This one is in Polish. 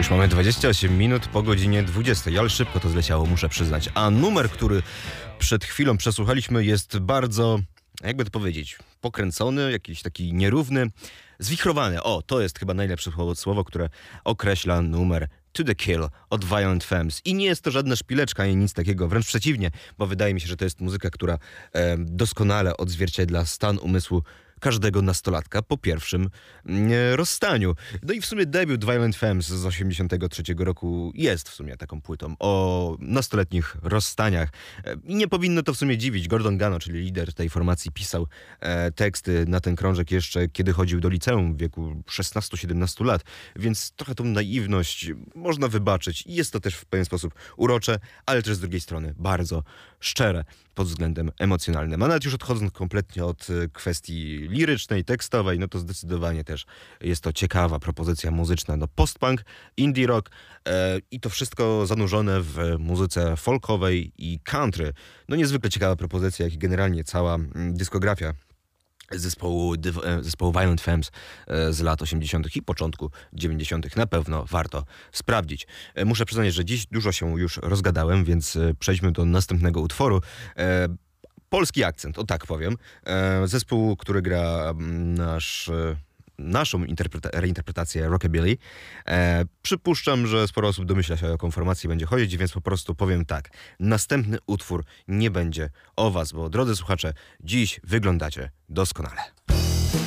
Już mamy 28 minut po godzinie 20, ale szybko to zleciało, muszę przyznać. A numer, który przed chwilą przesłuchaliśmy, jest bardzo, jakby to powiedzieć, pokręcony, jakiś taki nierówny, zwichrowany. O, to jest chyba najlepsze słowo, które określa numer To The Kill od Violent Femmes. I nie jest to żadna szpileczka, ani nic takiego, wręcz przeciwnie, bo wydaje mi się, że to jest muzyka, która doskonale odzwierciedla stan umysłu każdego nastolatka po pierwszym rozstaniu. No i w sumie debiut Violent Femmes z 83 roku jest w sumie taką płytą o nastoletnich rozstaniach. I nie powinno to w sumie dziwić. Gordon Gano, czyli lider tej formacji, pisał teksty na ten krążek jeszcze kiedy chodził do liceum w wieku 16-17 lat, więc trochę tą naiwność można wybaczyć i jest to też w pewien sposób urocze, ale też z drugiej strony bardzo szczere pod względem emocjonalnym. A nawet już odchodząc kompletnie od kwestii lirycznej, tekstowej, no to zdecydowanie też jest to ciekawa propozycja muzyczna. No post-punk, indie rock i to wszystko zanurzone w muzyce folkowej i country. No niezwykle ciekawa propozycja, jak i generalnie cała dyskografia zespołu Violent Femmes z lat 80. i początku 90. na pewno warto sprawdzić. Muszę przyznać, że dziś dużo się już rozgadałem, więc przejdźmy do następnego utworu. Polski akcent, o tak powiem. Zespół, który gra naszą reinterpretację rockabilly. Przypuszczam, że sporo osób domyśla się, o jaką formację będzie chodzić, więc po prostu powiem tak. Następny utwór nie będzie o was, bo drodzy słuchacze, dziś wyglądacie doskonale.